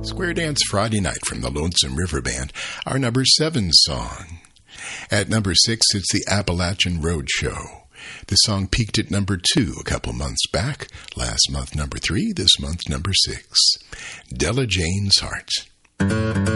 Square Dance Friday Night from the Lonesome River Band, our number 7 song. At number 6, it's the Appalachian Road Show. The song peaked at number 2 a couple months back. Last month, number 3. This month, number 6. Della Jane's Heart.